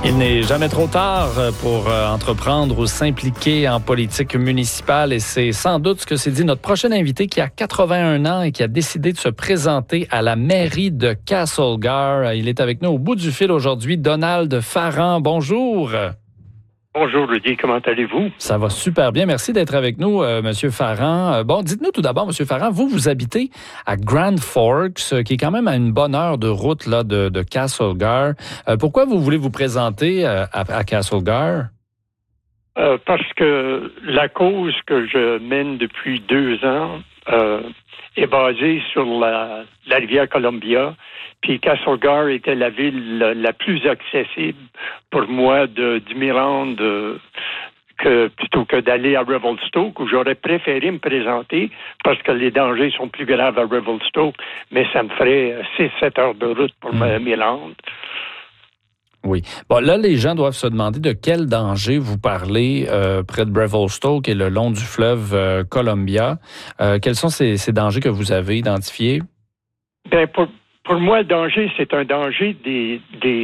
Il n'est jamais trop tard pour entreprendre ou s'impliquer en politique municipale et c'est sans doute ce que s'est dit notre prochain invité qui a 81 ans et qui a décidé de se présenter à la mairie de Castlegar. Il est avec nous au bout du fil aujourd'hui, Donald Farran. Bonjour. Bonjour Rudy, comment allez-vous? Ça va super bien. Merci d'être avec nous, Monsieur Farran. Bon, dites-nous tout d'abord, Monsieur Farran, vous habitez à Grand Forks, qui est quand même à une bonne heure de route là de Castlegar. Pourquoi vous voulez vous présenter à Castlegar? Parce que la cause que je mène depuis 2 ans est basée sur la rivière Columbia. Puis Castlegar était la ville la plus accessible pour moi d'y m'y rendre plutôt que d'aller à Revelstoke, où j'aurais préféré me présenter parce que les dangers sont plus graves à Revelstoke, mais ça me ferait 6-7 heures de route pour m'y rendre. Oui. Bon, là, les gens doivent se demander de quel danger vous parlez près de Revelstoke et le long du fleuve Columbia. Quels sont ces dangers que vous avez identifiés? Bien, pour moi, le danger, c'est un danger des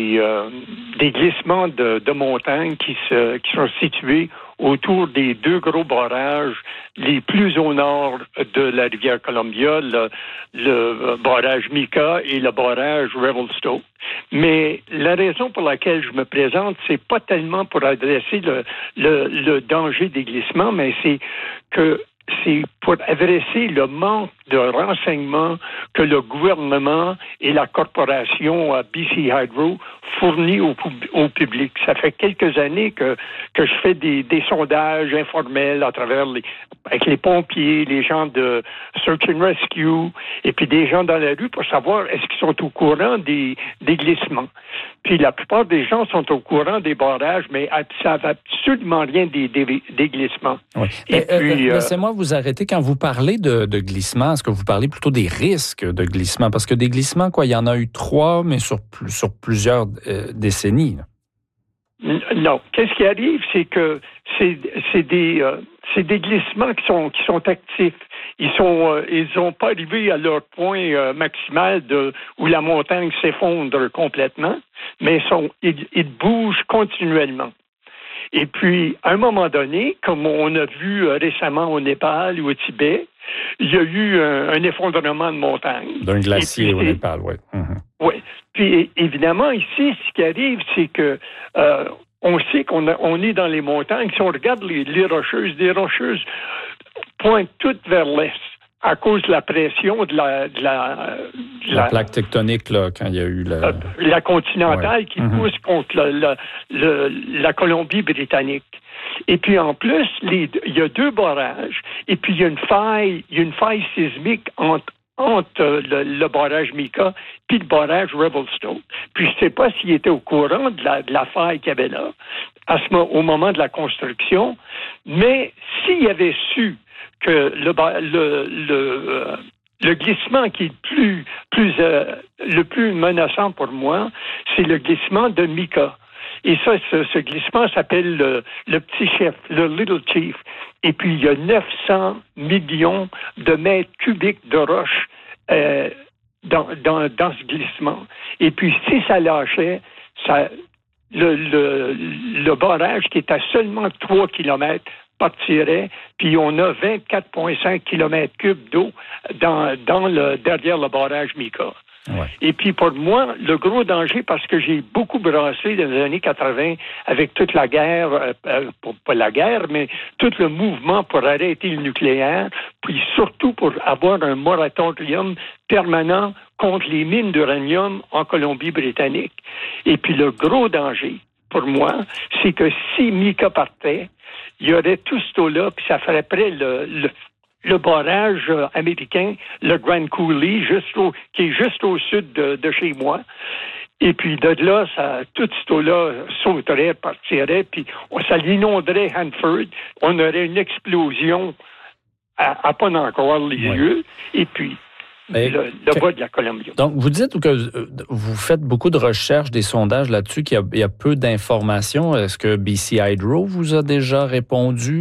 glissements de montagne qui sont situés autour des 2 gros barrages les plus au nord de la rivière Columbia, le barrage Mica et le barrage Revelstoke. Mais la raison pour laquelle je me présente, c'est pas tellement pour adresser le danger des glissements, mais c'est pour adresser le manque de renseignements que le gouvernement et la corporation BC Hydro fournit au public. Ça fait quelques années que je fais des sondages informels à travers avec les pompiers, les gens de Search and Rescue, et puis des gens dans la rue pour savoir est-ce qu'ils sont au courant des glissements. Puis la plupart des gens sont au courant des barrages, mais ça ne savent absolument rien des glissements. Oui. Laissez-moi vous arrêter. Quand vous parlez de glissement, est-ce que vous parlez plutôt des risques de glissement? Parce que des glissements, il y en a eu 3, mais sur plusieurs décennies. Non. Qu'est-ce qui arrive, c'est que c'est des glissements qui sont actifs. Ils n'ont pas arrivé à leur point maximal où la montagne s'effondre complètement, mais ils bougent continuellement. Et puis, à un moment donné, comme on a vu récemment au Népal ou au Tibet, il y a eu un effondrement de montagne. D'un glacier au Népal, oui. Oui. Puis, évidemment, ici, ce qui arrive, c'est que on sait qu'on est dans les montagnes. Si on regarde les rocheuses, des rocheuses pointent toutes vers l'est à cause de la pression de la plaque tectonique, là, quand il y a eu la continentale qui pousse contre la Colombie-Britannique. Et puis en plus, il y a 2 barrages, et puis il y a une faille sismique entre le barrage Mica puis le barrage Revelstoke. Puis je ne sais pas s'il était au courant de la faille qu'il y avait là au moment de la construction, mais s'il avait su que le glissement qui est le plus menaçant pour moi, c'est le glissement de Mica. Et ça, ce glissement s'appelle le petit chef, le Little Chief. Et puis, il y a 900 millions de mètres cubiques de roches dans ce glissement. Et puis, si ça lâchait, le barrage qui est à seulement 3 kilomètres partirait, puis on a 24,5 kilomètres cubes d'eau derrière le barrage Mica. Ouais. Et puis pour moi, le gros danger, parce que j'ai beaucoup brassé dans les années 80 avec toute la guerre, pas la guerre, mais tout le mouvement pour arrêter le nucléaire, puis surtout pour avoir un moratorium permanent contre les mines d'uranium en Colombie-Britannique. Et puis le gros danger, pour moi, c'est que si Mica partait, il y aurait tout ce taux-là, puis ça ferait près le barrage américain, le Grand Coulee, qui est juste au sud de chez moi. Et puis de là, tout ce taux-là sauterait, partirait, puis ça l'inonderait Hanford. On aurait une explosion à pas encore les yeux. Et puis le bas de la Columbia. Donc, vous dites que vous faites beaucoup de recherches, des sondages là-dessus, qu'il y a peu d'informations. Est-ce que BC Hydro vous a déjà répondu